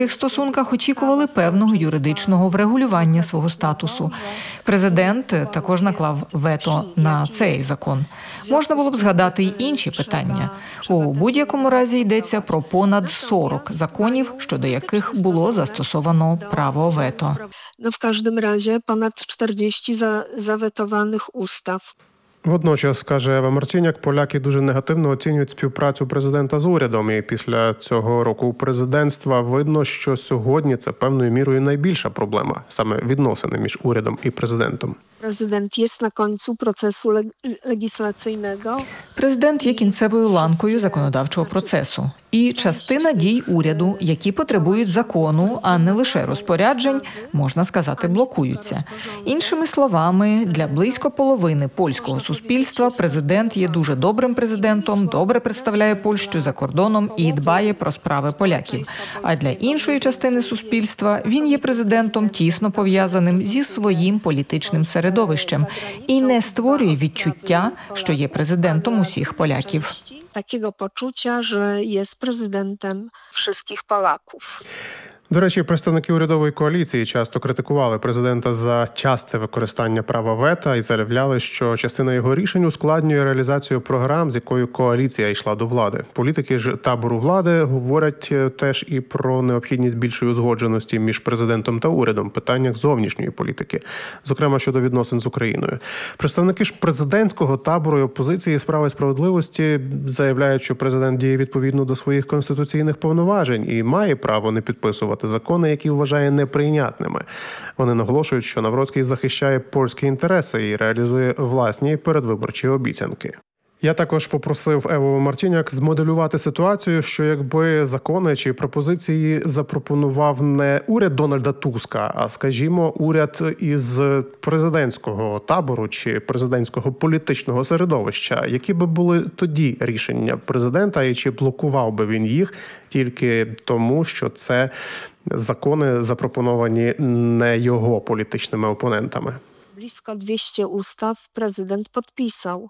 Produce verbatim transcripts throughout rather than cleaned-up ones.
В стосунках очікували певного юридичного врегулювання свого статусу. Президент також наклав вето на цей закон. Можна було б згадати й інші питання. У будь-якому разі йдеться про понад сорок законів, щодо яких було застосовано право вето. В кожному разі понад czterdzieści заветованих устав. Водночас, каже Ева Марціняк, поляки дуже негативно оцінюють співпрацю президента з урядом. І після цього року президентства видно, що сьогодні це певною мірою найбільша проблема, саме відносини між урядом і президентом. Президент є на кінці процесу легіслаційного. Президент є кінцевою ланкою законодавчого процесу. І частина дій уряду, які потребують закону, а не лише розпоряджень, можна сказати, блокуються. Іншими словами, для близько половини польського суспільства президент є дуже добрим президентом, добре представляє Польщу за кордоном і дбає про справи поляків. А для іншої частини суспільства він є президентом, тісно пов'язаним зі своїм політичним середовищем і не створює відчуття, що є президентом усіх поляків. Такого почуття, що є президентом всіх поляків. До речі, представники урядової коаліції часто критикували президента за часте використання права вето і заявляли, що частина його рішень ускладнює реалізацію програм, з якою коаліція йшла до влади. Політики ж табору влади говорять теж і про необхідність більшої узгодженості між президентом та урядом в питаннях зовнішньої політики, зокрема щодо відносин з Україною. Представники ж президентського табору і опозиції «Справа і справедливості» заявляють, що президент діє відповідно до своїх конституційних повноважень і має право не підписувати закони, які вважає неприйнятними. Вони наголошують, що Навроцький захищає польські інтереси і реалізує власні передвиборчі обіцянки. Я також попросив Еву Марціняк змоделювати ситуацію, що якби закони чи пропозиції запропонував не уряд Дональда Туска, а, скажімо, уряд із президентського табору чи президентського політичного середовища. Які би були тоді рішення президента і чи блокував би він їх тільки тому, що це закони запропоновані не його політичними опонентами? Близько двісті устав президент підписав.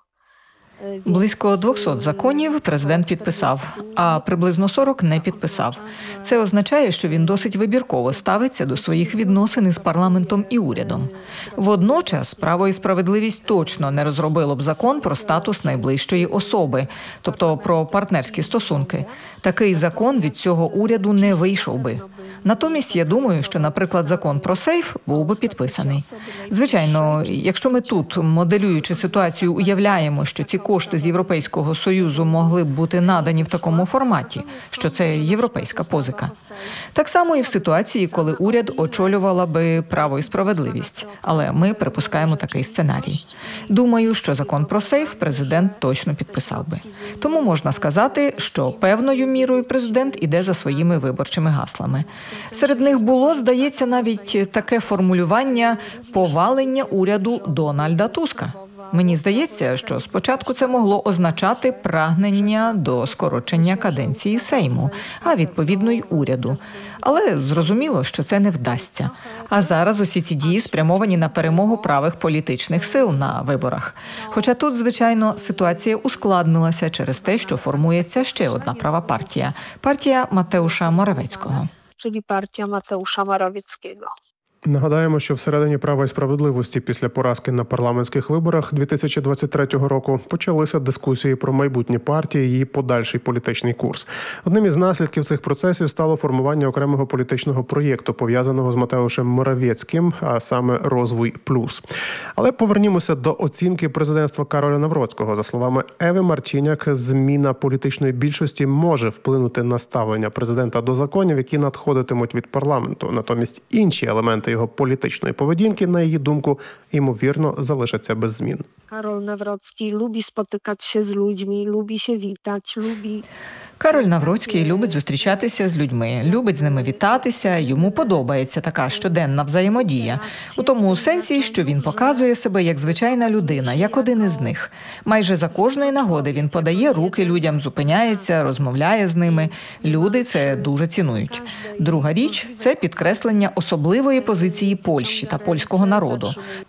Близько двохсот законів президент підписав, а приблизно сорок не підписав. Це означає, що він досить вибірково ставиться до своїх відносин із парламентом і урядом. Водночас, «Право і справедливість» точно не розробило б закон про статус найближчої особи, тобто про партнерські стосунки. Такий закон від цього уряду не вийшов би. Натомість, я думаю, що, наприклад, закон про сейф був би підписаний. Звичайно, якщо ми тут, моделюючи ситуацію, уявляємо, що ці кошти з Європейського Союзу могли б бути надані в такому форматі, що це європейська позика. Так само і в ситуації, коли уряд очолювала би «Право і справедливість». Але ми припускаємо такий сценарій. Думаю, що закон про сейф президент точно підписав би. Тому можна сказати, що певною мірою президент іде за своїми виборчими гаслами. Серед них було, здається, навіть таке формулювання «повалення уряду Дональда Туска». Мені здається, що спочатку це могло означати прагнення до скорочення каденції Сейму, а відповідно й уряду. Але зрозуміло, що це не вдасться. А зараз усі ці дії спрямовані на перемогу правих політичних сил на виборах. Хоча тут, звичайно, ситуація ускладнилася через те, що формується ще одна права партія – партія Матеуша Моравецького. Czyli partia Mateusza Morawieckiego. Нагадаємо, що всередині «Права і справедливості» після поразки на парламентських виборах дві тисячі двадцять третього року почалися дискусії про майбутнє партії і її подальший політичний курс. Одним із наслідків цих процесів стало формування окремого політичного проєкту, пов'язаного з Матеушем Моравецьким, а саме «Розвой плюс». Але повернімося до оцінки президентства Кароля Навроцького. За словами Еви Марціняк, зміна політичної більшості може вплинути на ставлення президента до законів, які надходитимуть від парламенту. Натомість інші елементи його політичної поведінки, на її думку, ймовірно, залишаться без змін. Karol Nawrocki lubi spotykać się z ludźmi, lubi się witać, lubi... Кароль Навроцький любить зустрічатися з людьми, любить з ними вітатися, йому подобається така щоденна взаємодія. У тому сенсі, що він показує себе як звичайна людина, як один із них. Майже за кожної нагоди він подає руки людям, зупиняється, розмовляє з ними. Люди це дуже цінують. Друга річ – це підкреслення особливої позиції Польщі та польського народу.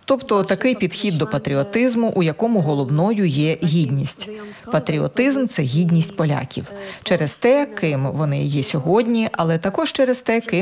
Тобто такий підхід до патріотизму, у якому головною є гідність. Патріотизм – це гідність поляків. Через те, ким вони є сьогодні, але також через те, ким